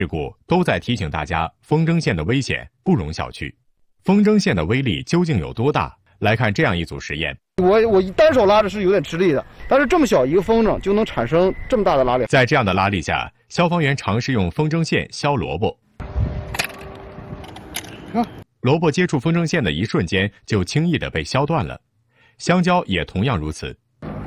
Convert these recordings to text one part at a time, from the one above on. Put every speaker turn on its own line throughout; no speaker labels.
事故都在提醒大家，风筝线的危险不容小觑。风筝线的威力究竟有多大？来看这样一组实验。
我单手拉着是有点吃力的，但是这么小一个风筝就能产生这么大的拉力。
在这样的拉力下，消防员尝试用风筝线削萝卜。萝卜接触风筝线的一瞬间就轻易地被削断了，香蕉也同样如此。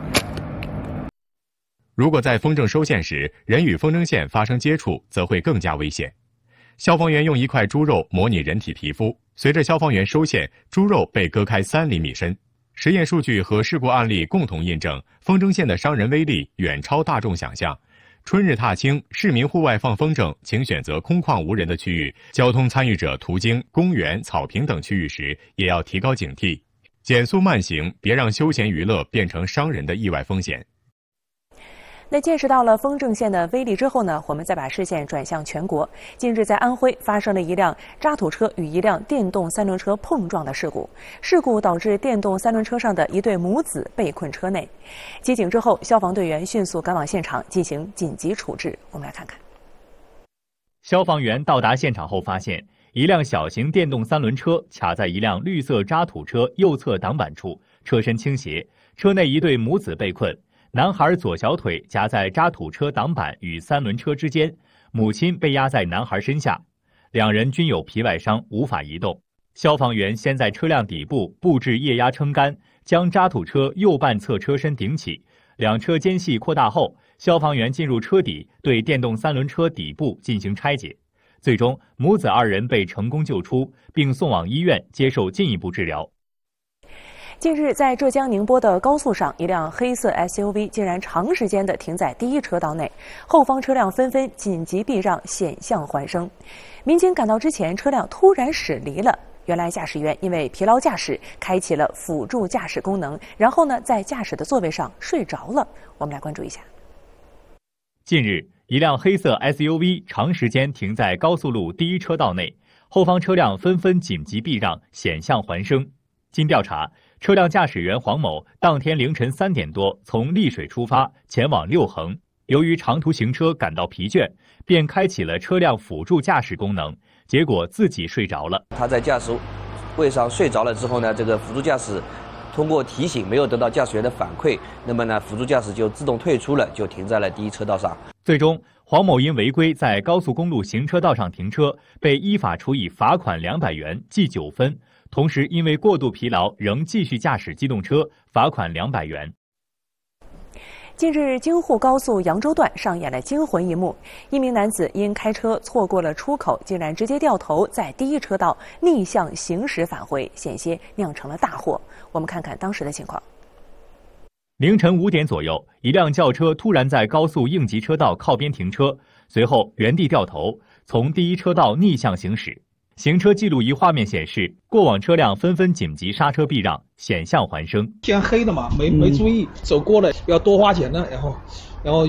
如果在风筝收线时，人与风筝线发生接触，则会更加危险。消防员用一块猪肉模拟人体皮肤，随着消防员收线，猪肉被割开3厘米深。实验数据和事故案例共同印证，风筝线的伤人威力远超大众想象。春日踏青，市民户外放风筝，请选择空旷无人的区域。交通参与者途经公园、草坪等区域时，也要提高警惕，减速慢行，别让休闲娱乐变成伤人的意外风险。
那见识到了风筝线的威力之后呢，我们再把视线转向全国。近日在安徽发生了一辆渣土车与一辆电动3轮车碰撞的事故，事故导致电动3轮车上的一对母子被困车内。接警之后，消防队员迅速赶往现场进行紧急处置。我们来看看。
消防员到达现场后发现，一辆小型电动3轮车卡在一辆绿色渣土车右侧挡板处，车身倾斜，车内一对母子被困。男孩左小腿夹在渣土车挡板与3轮车之间，母亲被压在男孩身下，两人均有皮外伤，无法移动。消防员先在车辆底部布置液压撑杆，将渣土车右半侧车身顶起，两车间隙扩大后，消防员进入车底，对电动3轮车底部进行拆解。最终，母子2人被成功救出，并送往医院接受进一步治疗。
近日，在浙江宁波的高速上，一辆黑色 SUV 竟然长时间地停在第一车道内，后方车辆纷纷紧急避让，险象环生。民警赶到之前，车辆突然驶离了。原来驾驶员因为疲劳驾驶，开启了辅助驾驶功能，然后呢，在驾驶的座位上睡着了。我们来关注一下。
近日，一辆黑色 SUV 长时间停在高速路第一车道内，后方车辆纷纷紧急避让，险象环生。经调查，车辆驾驶员黄某当天凌晨3点多从丽水出发，前往六衡。由于长途行车感到疲倦，便开启了车辆辅助驾驶功能，结果自己睡着了。
他在驾驶位上睡着了之后呢，这个辅助驾驶通过提醒没有得到驾驶员的反馈，那么呢，辅助驾驶就自动退出了，就停在了第一车道上。
最终，黄某因违规在高速公路行车道上停车，被依法处以罚款200元，记9分。同时，因为过度疲劳仍继续驾驶机动车，罚款200元。
近日，京沪高速扬州段上演了惊魂一幕，一名男子因开车错过了出口，竟然直接掉头在第一车道逆向行驶返回，险些酿成了大祸。我们看看当时的情况。
凌晨5点左右，一辆轿车突然在高速应急车道靠边停车，随后原地掉头，从第一车道逆向行驶。行车记录仪画面显示，过往车辆纷纷紧急刹车避让，险象环生。
天黑的嘛，没注意，走过了要多花钱呢，然后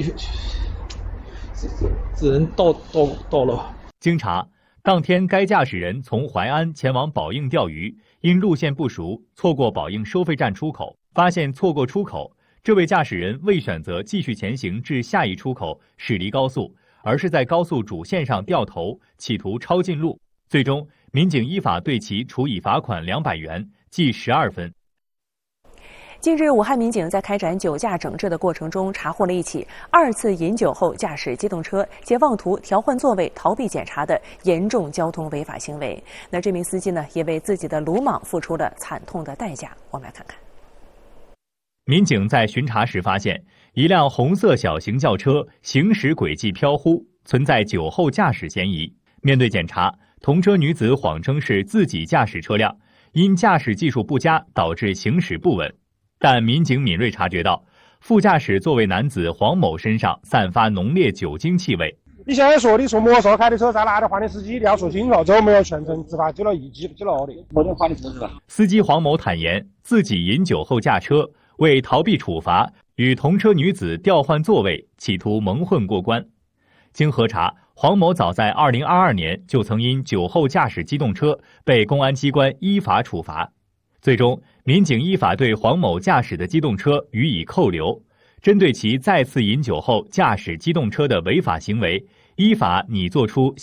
只能到了。
经查，当天该驾驶人从淮安前往宝应钓鱼，因路线不熟，错过宝应收费站出口，发现错过出口，这位驾驶人未选择继续前行至下一出口驶离高速，而是在高速主线上掉头，企图超近路。最终，民警依法对其处以罚款200元，记12分。
近日，武汉民警在开展酒驾整治的过程中，查获了一起2次饮酒后驾驶机动车且妄图调换座位逃避检查的严重交通违法行为。那这名司机呢，也为自己的鲁莽付出了惨痛的代价。我们来看看。
民警在巡查时发现，一辆红色小型轿车行驶轨迹飘忽，存在酒后驾驶嫌疑。面对检查，同车女子谎称是自己驾驶车辆，因驾驶技术不佳导致行驶不稳。但民警敏锐察觉到，副驾驶座位男子黄某身上散发浓烈酒精气味。
你现在说的说摩托开的车在哪里换的司机，你要说清楚，这没有全程执法记录仪记录的。我就换的车是吧？司
机黄某坦言，自己饮酒后驾车，为逃避处罚，与同车女子调换座位，企图蒙混过关。经核查，黄某早在2022年就曾因酒后驾驶机动车被公安机关依法处罚。最终，民警依法对黄某驾驶的机动车予以扣留，针对其再次饮酒后驾驶机动车的违法行为，依法拟作出